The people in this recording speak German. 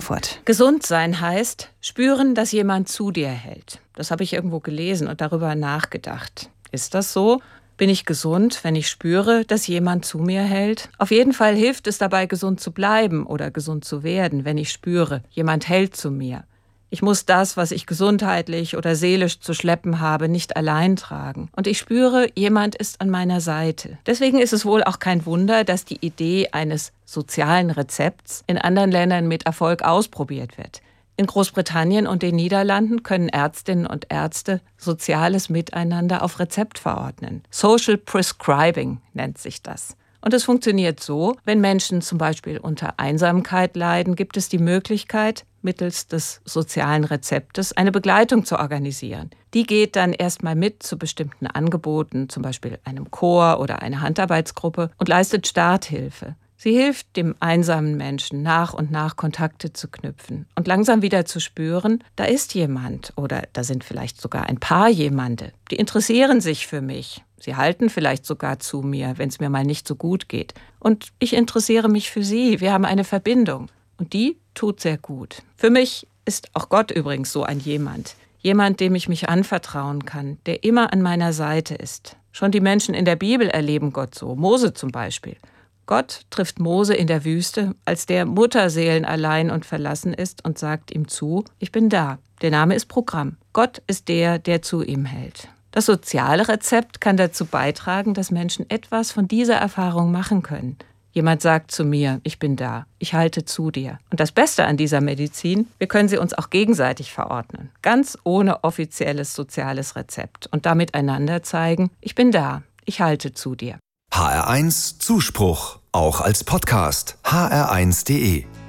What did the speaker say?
Frankfurt. Gesund sein heißt, spüren, dass jemand zu dir hält. Das habe ich irgendwo gelesen und darüber nachgedacht. Ist das so? Bin ich gesund, wenn ich spüre, dass jemand zu mir hält? Auf jeden Fall hilft es dabei, gesund zu bleiben oder gesund zu werden, wenn ich spüre, jemand hält zu mir. Ich muss das, was ich gesundheitlich oder seelisch zu schleppen habe, nicht allein tragen. Und ich spüre, jemand ist an meiner Seite. Deswegen ist es wohl auch kein Wunder, dass die Idee eines sozialen Rezepts in anderen Ländern mit Erfolg ausprobiert wird. In Großbritannien und den Niederlanden können Ärztinnen und Ärzte soziales Miteinander auf Rezept verordnen. Social Prescribing nennt sich das. Und es funktioniert so, wenn Menschen zum Beispiel unter Einsamkeit leiden, gibt es die Möglichkeit, mittels des sozialen Rezeptes eine Begleitung zu organisieren. Die geht dann erstmal mit zu bestimmten Angeboten, zum Beispiel einem Chor oder einer Handarbeitsgruppe, und leistet Starthilfe. Sie hilft dem einsamen Menschen, nach und nach Kontakte zu knüpfen und langsam wieder zu spüren, da ist jemand oder da sind vielleicht sogar ein paar Jemande, die interessieren sich für mich. Sie halten vielleicht sogar zu mir, wenn es mir mal nicht so gut geht. Und ich interessiere mich für sie. Wir haben eine Verbindung. Und die tut sehr gut. Für mich ist auch Gott übrigens so ein jemand. Jemand, dem ich mich anvertrauen kann, der immer an meiner Seite ist. Schon die Menschen in der Bibel erleben Gott so. Mose zum Beispiel. Gott trifft Mose in der Wüste, als der mutterseelenallein und verlassen ist und sagt ihm zu, ich bin da. Der Name ist Programm. Gott ist der, der zu ihm hält. Das soziale Rezept kann dazu beitragen, dass Menschen etwas von dieser Erfahrung machen können. Jemand sagt zu mir, ich bin da, ich halte zu dir. Und das Beste an dieser Medizin, wir können sie uns auch gegenseitig verordnen. Ganz ohne offizielles soziales Rezept. Und damit einander zeigen, ich bin da, ich halte zu dir. HR1 Zuspruch, auch als Podcast. hr1.de